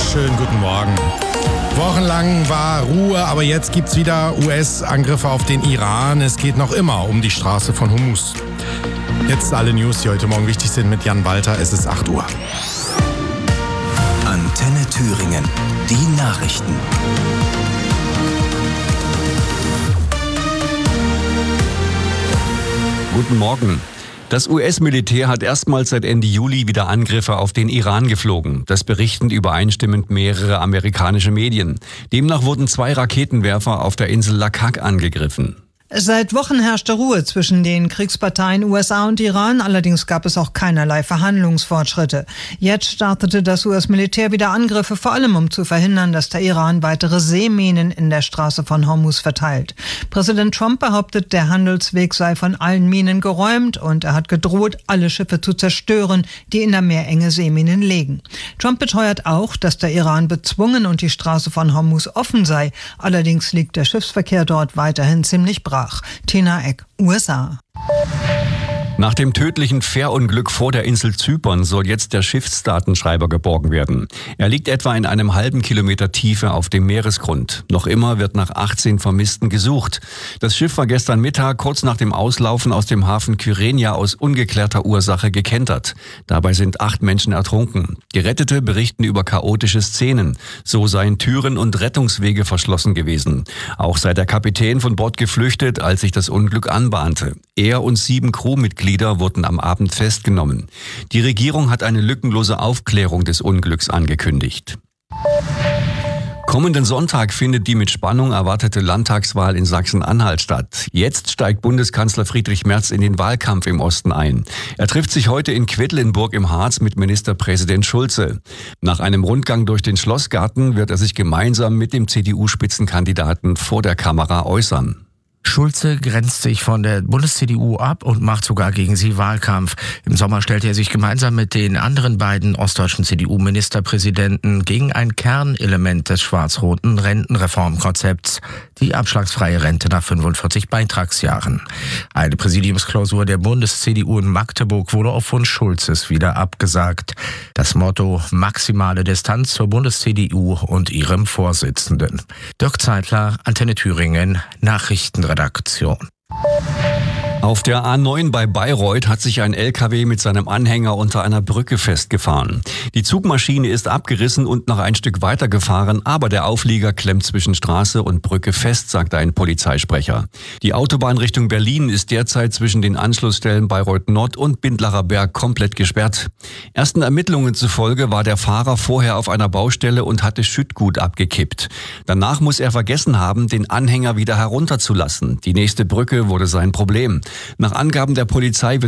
Schönen guten Morgen. Wochenlang war Ruhe, aber jetzt gibt's wieder US-Angriffe auf den Iran. Es geht noch immer um die Straße von Hormuz. Jetzt alle News, die heute Morgen wichtig sind mit Jan Walter. Es ist 8 Uhr. Antenne Thüringen. Die Nachrichten. Guten Morgen. Das US-Militär hat erstmals seit Ende Juli wieder Angriffe auf den Iran geflogen. Das berichten übereinstimmend mehrere amerikanische Medien. Demnach wurden 2 Raketenwerfer auf der Insel Laqqaq angegriffen. Seit Wochen herrschte Ruhe zwischen den Kriegsparteien USA und Iran, allerdings gab es auch keinerlei Verhandlungsfortschritte. Jetzt startete das US-Militär wieder Angriffe, vor allem um zu verhindern, dass der Iran weitere Seeminen in der Straße von Hormuz verteilt. Präsident Trump behauptet, der Handelsweg sei von allen Minen geräumt und er hat gedroht, alle Schiffe zu zerstören, die in der Meerenge Seeminen legen. Trump beteuert auch, dass der Iran bezwungen und die Straße von Hormuz offen sei. Allerdings liegt der Schiffsverkehr dort weiterhin ziemlich brach. Tina Eck, USA. Nach dem tödlichen Fährunglück vor der Insel Zypern soll jetzt der Schiffsdatenschreiber geborgen werden. Er liegt etwa in einem halben Kilometer Tiefe auf dem Meeresgrund. Noch immer wird nach 18 Vermissten gesucht. Das Schiff war gestern Mittag kurz nach dem Auslaufen aus dem Hafen Kyrenia aus ungeklärter Ursache gekentert. Dabei sind 8 Menschen ertrunken. Gerettete berichten über chaotische Szenen. So seien Türen und Rettungswege verschlossen gewesen. Auch sei der Kapitän von Bord geflüchtet, als sich das Unglück anbahnte. Er und 7 Crewmitglieder wurden am Abend festgenommen. Die Regierung hat eine lückenlose Aufklärung des Unglücks angekündigt. Kommenden Sonntag findet die mit Spannung erwartete Landtagswahl in Sachsen-Anhalt statt. Jetzt steigt Bundeskanzler Friedrich Merz in den Wahlkampf im Osten ein. Er trifft sich heute in Quedlinburg im Harz mit Ministerpräsident Schulze. Nach einem Rundgang durch den Schlossgarten wird er sich gemeinsam mit dem CDU-Spitzenkandidaten vor der Kamera äußern. Schulze grenzt sich von der Bundes-CDU ab und macht sogar gegen sie Wahlkampf. Im Sommer stellte er sich gemeinsam mit den anderen beiden ostdeutschen CDU-Ministerpräsidenten gegen ein Kernelement des schwarz-roten Rentenreformkonzepts, die abschlagsfreie Rente nach 45 Beitragsjahren. Eine Präsidiumsklausur der Bundes-CDU in Magdeburg wurde auf Wunsch Schulzes wieder abgesagt. Das Motto: maximale Distanz zur Bundes-CDU und ihrem Vorsitzenden. Dirk Zeitler, Antenne Thüringen, Nachrichtenredaktion. Auf der A9 bei Bayreuth hat sich ein LKW mit seinem Anhänger unter einer Brücke festgefahren. Die Zugmaschine ist abgerissen und noch ein Stück weiter gefahren, aber der Auflieger klemmt zwischen Straße und Brücke fest, sagte ein Polizeisprecher. Die Autobahn Richtung Berlin ist derzeit zwischen den Anschlussstellen Bayreuth Nord und Bindlacher Berg komplett gesperrt. Ersten Ermittlungen zufolge war der Fahrer vorher auf einer Baustelle und hatte Schüttgut abgekippt. Danach muss er vergessen haben, den Anhänger wieder herunterzulassen. Die nächste Brücke wurde sein Problem. Nach Angaben der Polizei wird